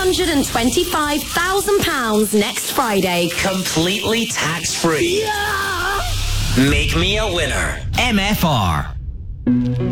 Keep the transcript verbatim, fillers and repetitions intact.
hundred twenty-five thousand pounds next Friday. Completely tax-free. Yeah! Make me a winner. M F R.